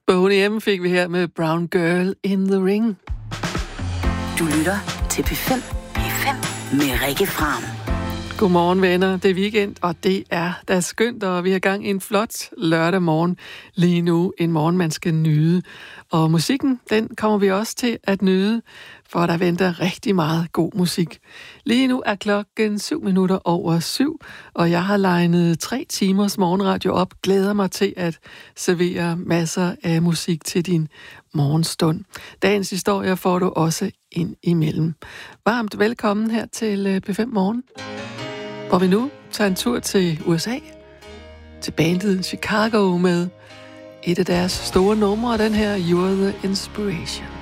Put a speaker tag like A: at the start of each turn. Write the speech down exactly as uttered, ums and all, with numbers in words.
A: Boney M fik vi her med Brown Girl in the Ring.
B: Du lytter til P fem. P fem med Rikke Fram.
A: Godmorgen venner, det er weekend, og det er da skønt, og vi har gang i en flot lørdag morgen lige nu. En morgen, man skal nyde. Og musikken, den kommer vi også til at nyde, for der venter rigtig meget god musik. Lige nu er klokken syv minutter over syv, og jeg har legnet tre timers morgenradio op. Glæder mig til at servere masser af musik til din morgenstund. Dagens historier får du også ind imellem. Varmt velkommen her til P fem Morgen, hvor vi nu tager en tur til U S A, til bandet Chicago med et af deres store numre, den her You're the Inspiration.